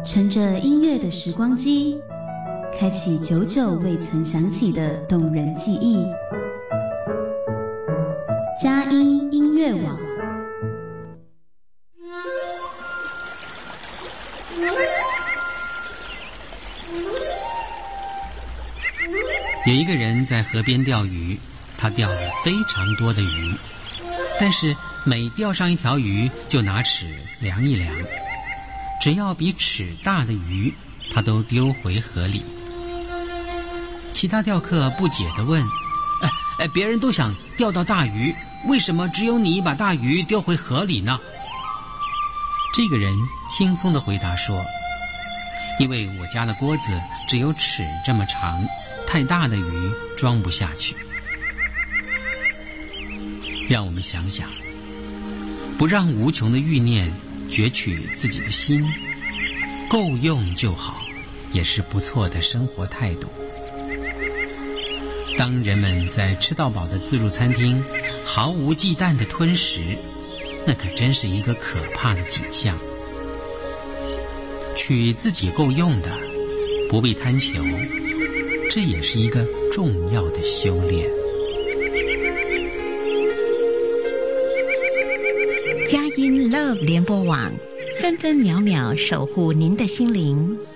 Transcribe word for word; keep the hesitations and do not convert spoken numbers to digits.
乘着音乐的时光机，开启久久未曾响起的动人记忆。佳音音乐网。 有一个人在河边钓鱼，他钓了非常多的鱼，但是每钓上一条鱼就拿尺量一量，只要比尺大的鱼他都丢回河里。其他钓客不解地问，哎哎，别人都想钓到大鱼，为什么只有你把大鱼丢回河里呢？这个人轻松地回答说，因为我家的锅子只有尺这么长，太大的鱼装不下去。让我们想想，不让无穷的欲念攫取自己的心，够用就好，也是不错的生活态度。当人们在吃到饱的自助餐厅毫无忌惮地吞食，那可真是一个可怕的景象。取自己够用的，不必贪求，这也是一个重要的修炼。 佳音 Love 联播网，分分秒秒守护您的心灵。